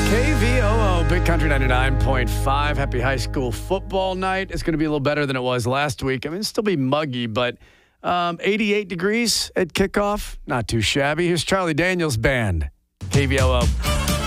KVOO, Big Country 99.5. Happy high school football night. It's going to be a little better than it was last week. I mean, it'll still be muggy, but 88 degrees at kickoff. Not too shabby. Here's Charlie Daniels Band. KVOO.